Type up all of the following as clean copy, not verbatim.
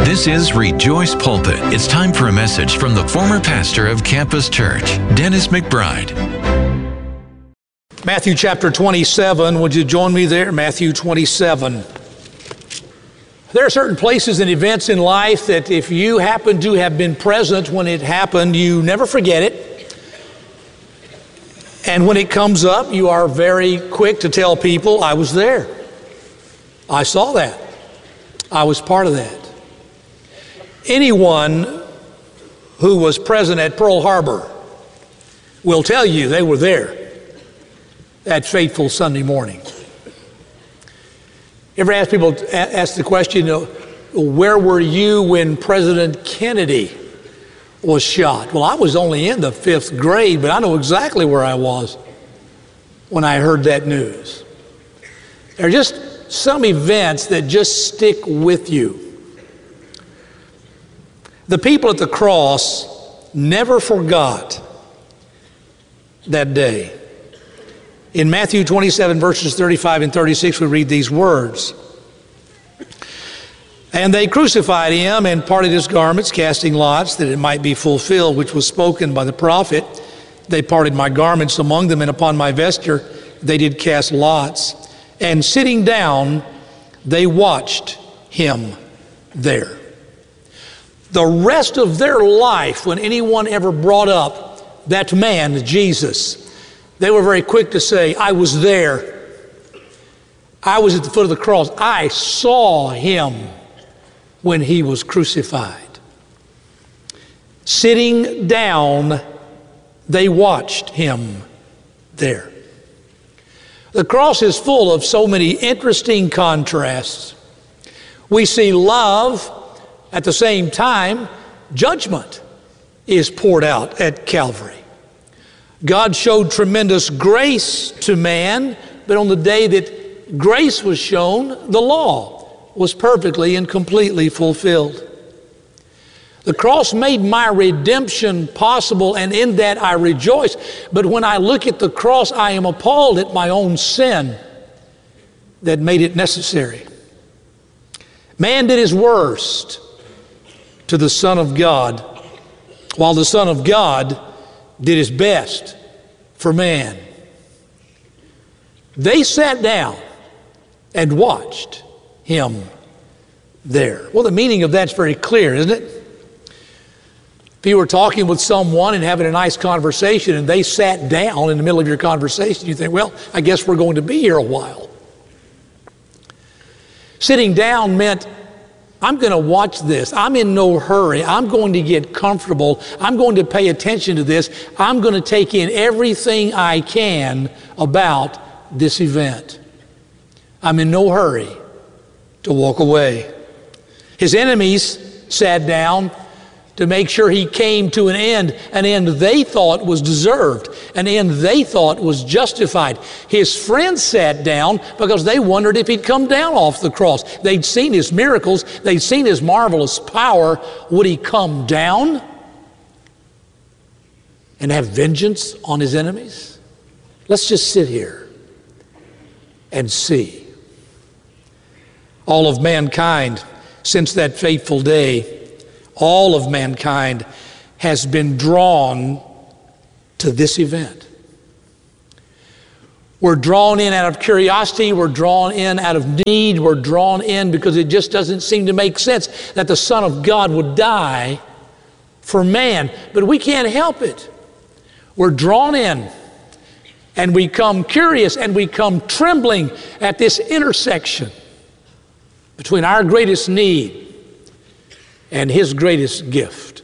This is Rejoice Pulpit. It's time for a message from the former pastor of Campus Church, Dennis McBride. Matthew chapter 27, would you join me there? Matthew 27. There are certain places and events in life that if you happen to have been present when it happened, you never forget it. And when it comes up, you are very quick to tell people, I was there. I saw that. I was part of that. Anyone who was present at Pearl Harbor will tell you they were there that fateful Sunday morning. Ever ask the question, where were you when President Kennedy was shot? Well, I was only in the 5th grade, but I know exactly where I was when I heard that news. There are just some events that just stick with you. The people at the cross never forgot that day. In Matthew 27, verses 35 and 36, we read these words. And they crucified him and parted his garments, casting lots, that it might be fulfilled, which was spoken by the prophet. They parted my garments among them, and upon my vesture they did cast lots. And sitting down, they watched him there. The rest of their life, when anyone ever brought up that man, Jesus, they were very quick to say, I was there. I was at the foot of the cross. I saw him when he was crucified. Sitting down, they watched him there. The cross is full of so many interesting contrasts. We see love. At the same time, judgment is poured out at Calvary. God showed tremendous grace to man, but on the day that grace was shown, the law was perfectly and completely fulfilled. The cross made my redemption possible, and in that I rejoice. But when I look at the cross, I am appalled at my own sin that made it necessary. Man did his worst to the Son of God, while the Son of God did his best for man. They sat down and watched him there. Well, the meaning of that's very clear, isn't it? If you were talking with someone and having a nice conversation and they sat down in the middle of your conversation, you think, well, I guess we're going to be here a while. Sitting down meant, I'm going to watch this. I'm in no hurry. I'm going to get comfortable. I'm going to pay attention to this. I'm going to take in everything I can about this event. I'm in no hurry to walk away. His enemies sat down to make sure he came to an end they thought was deserved, an end they thought was justified. His friends sat down because they wondered if he'd come down off the cross. They'd seen his miracles, they'd seen his marvelous power. Would he come down and have vengeance on his enemies? Let's just sit here and see. All of mankind, since that fateful day, all of mankind has been drawn to this event. We're drawn in out of curiosity. We're drawn in out of need. We're drawn in because it just doesn't seem to make sense that the Son of God would die for man. But we can't help it. We're drawn in, and we come curious, and we come trembling at this intersection between our greatest need and his greatest gift.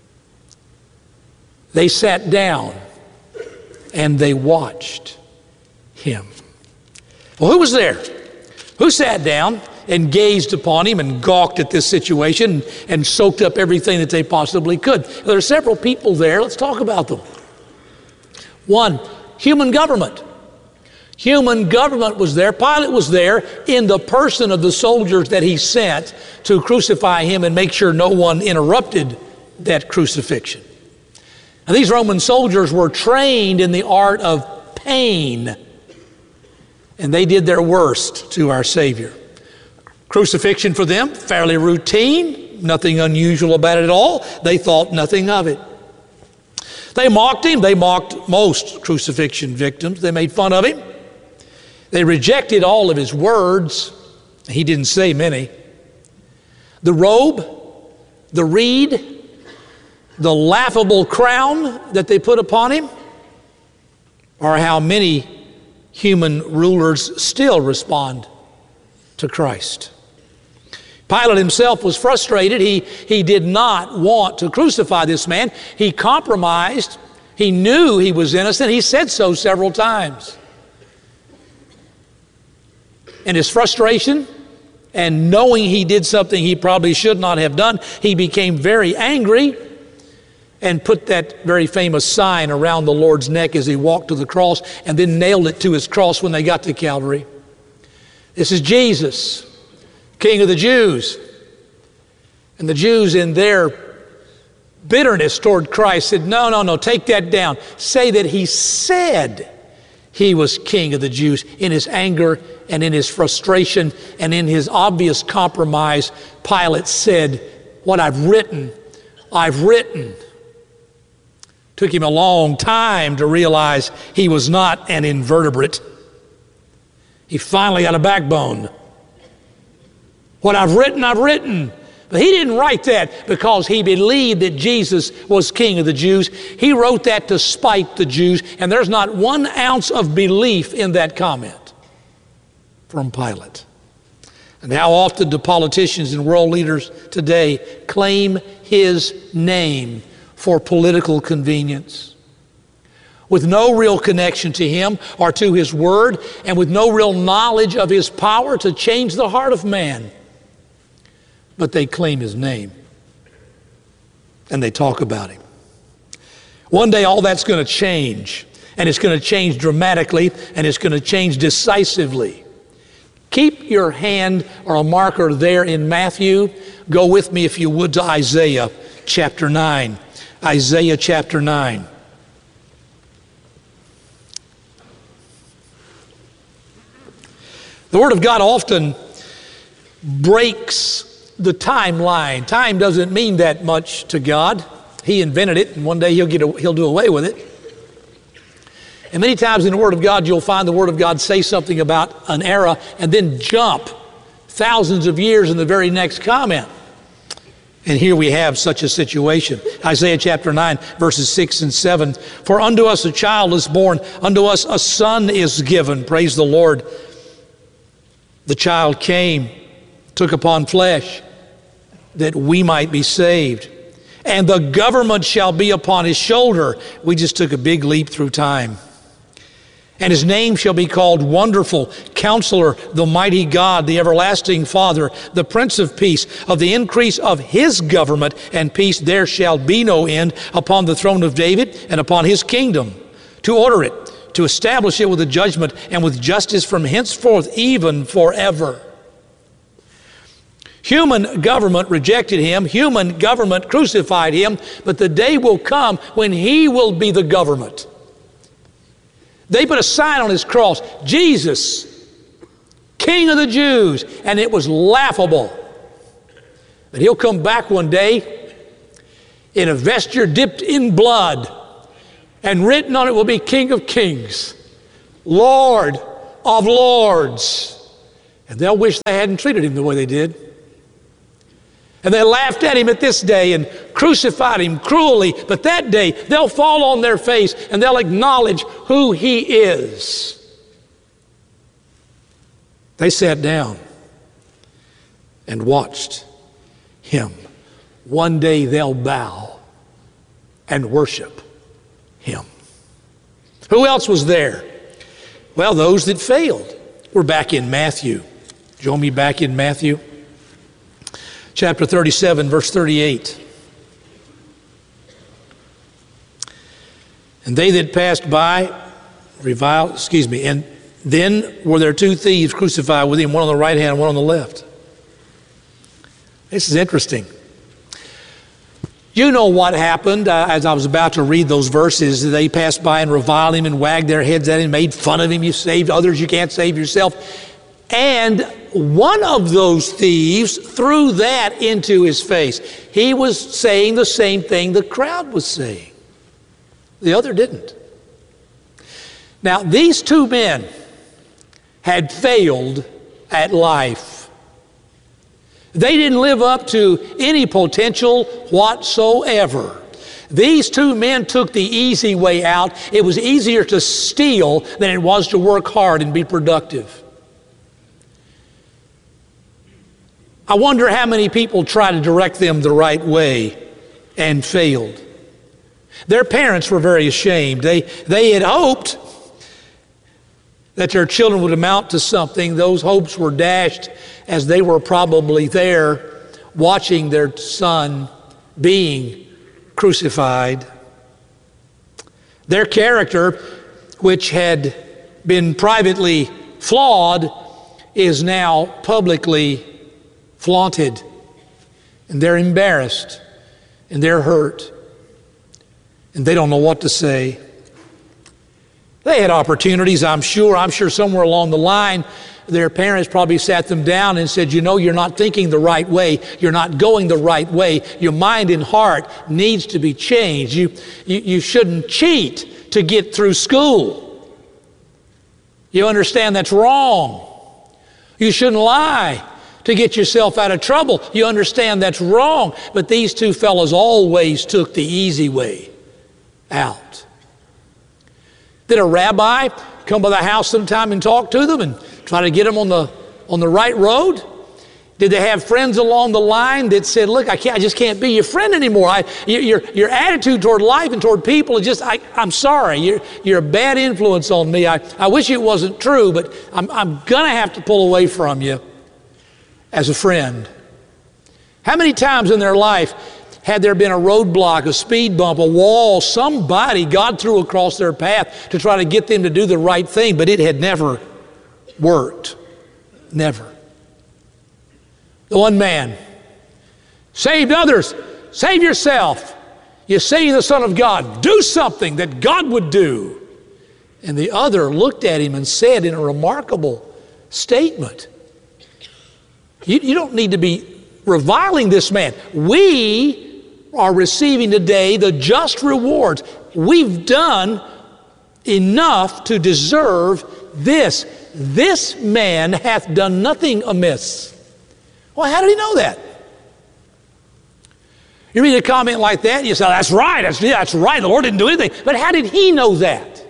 They sat down and they watched him. Well, who was there? Who sat down and gazed upon him and gawked at this situation and soaked up everything that they possibly could? There are several people there. Let's talk about them. One, human government. Human government was there. Pilate was there in the person of the soldiers that he sent to crucify him and make sure no one interrupted that crucifixion. Now, these Roman soldiers were trained in the art of pain, and they did their worst to our Savior. Crucifixion for them, fairly routine. nothing unusual about it at all. They thought nothing of it. They mocked him. They mocked most crucifixion victims. They made fun of him. They rejected all of his words. He didn't say many. The robe, the reed, the laughable crown that they put upon him are how many human rulers still respond to Christ. Pilate himself was frustrated. He did not want to crucify this man. He compromised. He knew he was innocent. He said so several times. In his frustration and knowing he did something he probably should not have done, he became very angry and put that very famous sign around the Lord's neck as he walked to the cross, and then nailed it to his cross when they got to Calvary. This is Jesus, King of the Jews. And the Jews, in their bitterness toward Christ, said, no, take that down. Say that he said he was King of the Jews. In his anger and in his frustration and in his obvious compromise, Pilate said, what I've written. Took him a long time to realize he was not an invertebrate. He finally got a backbone. What I've written. But he didn't write that because he believed that Jesus was King of the Jews. He wrote that to spite the Jews, and there's not 1 ounce of belief in that comment from Pilate. And how often do politicians and world leaders today claim his name for political convenience, with no real connection to him or to his word, and with no real knowledge of his power to change the heart of man? But they claim his name, and they talk about him. One day all that's going to change, and it's going to change dramatically, and it's going to change decisively. Keep your hand or a marker there in Matthew. Go with me, if you would, to Isaiah chapter 9. Isaiah chapter 9. The Word of God often breaks the timeline. Time doesn't mean that much to God. He invented it, and one day He'll do away with it. And many times in the Word of God, you'll find the Word of God say something about an era and then jump thousands of years in the very next comment. And here we have such a situation. Isaiah chapter 9, verses 6 and 7. For unto us a child is born, unto us a son is given. Praise the Lord. The child came, took upon flesh, that we might be saved. And the government shall be upon his shoulder. We just took a big leap through time. And his name shall be called Wonderful, Counselor, the Mighty God, the Everlasting Father, the Prince of Peace. Of the increase of his government and peace there shall be no end, upon the throne of David and upon his kingdom, to order it, to establish it with a judgment and with justice from henceforth even forever. Human government rejected him. Human government crucified him. But the day will come when he will be the government. They put a sign on his cross, Jesus, King of the Jews, and it was laughable. But he'll come back one day in a vesture dipped in blood, and written on it will be King of Kings, Lord of Lords. And they'll wish they hadn't treated him the way they did. And they laughed at him at this day and crucified him cruelly. But that day, they'll fall on their face and they'll acknowledge who he is. They sat down and watched him. One day they'll bow and worship him. Who else was there? Well, those that failed. We're back in Matthew. Join me back in Matthew. Chapter 37, verse 38. And they that passed by reviled, and then were there 2 thieves crucified with him, one on the right hand and one on the left. This is interesting. You know what happened as I was about to read those verses. They passed by and reviled him and wagged their heads at him, made fun of him. You saved others, you can't save yourself. And one of those thieves threw that into his face. He was saying the same thing the crowd was saying. The other didn't. Now, these two men had failed at life. They didn't live up to any potential whatsoever. These two men took the easy way out. It was easier to steal than it was to work hard and be productive. I wonder how many people tried to direct them the right way and failed. Their parents were very ashamed. They had hoped that their children would amount to something. Those hopes were dashed as they were probably there watching their son being crucified. Their character, which had been privately flawed, is now publicly flaunted. And they're embarrassed, and they're hurt, and they don't know what to say. They had opportunities, I'm sure somewhere along the line, their parents probably sat them down and said, you're not thinking the right way. You're not going the right way. Your mind and heart needs to be changed. You shouldn't cheat to get through school. You understand that's wrong. You shouldn't lie to get yourself out of trouble. You understand that's wrong. But these two fellows always took the easy way out. Did a rabbi come by the house sometime and talk to them and try to get them on the right road? Did they have friends along the line that said, look, I just can't be your friend anymore. Your attitude toward life and toward people is just, I'm sorry, you're a bad influence on me. I wish it wasn't true, but I'm going to have to pull away from you as a friend. How many times in their life had there been a roadblock, a speed bump, a wall, somebody God threw across their path to try to get them to do the right thing, but it had never worked. Never. The one man saved others, save yourself. You say you're the Son of God, do something that God would do. And the other looked at him and said in a remarkable statement, you don't need to be reviling this man. We are receiving today the just rewards. We've done enough to deserve this. This man hath done nothing amiss. Well, how did he know that? You read a comment like that and you say, that's right, that's right, the Lord didn't do anything. But how did he know that?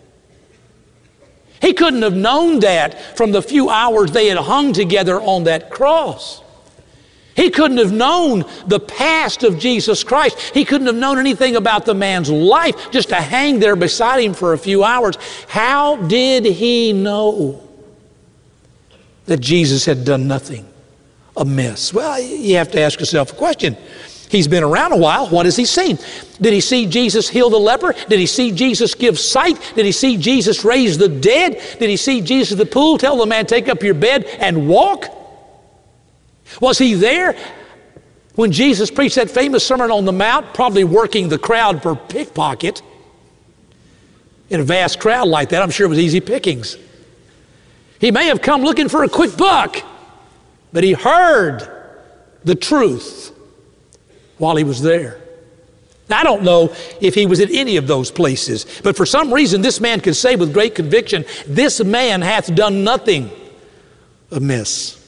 He couldn't have known that from the few hours they had hung together on that cross. He couldn't have known the past of Jesus Christ. He couldn't have known anything about the man's life just to hang there beside him for a few hours. How did he know that Jesus had done nothing amiss? Well, you have to ask yourself a question. He's been around a while. What has he seen? Did he see Jesus heal the leper? Did he see Jesus give sight? Did he see Jesus raise the dead? Did he see Jesus at the pool tell the man, take up your bed and walk? Was he there when Jesus preached that famous Sermon on the Mount, probably working the crowd for pickpocket? In a vast crowd like that, I'm sure it was easy pickings. He may have come looking for a quick buck, but he heard the truth while he was there. Now, I don't know if he was at any of those places, but for some reason this man could say with great conviction, this man hath done nothing amiss.